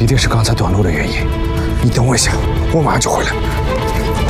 一定是刚才短路的原因。你等我一下，我马上就回来。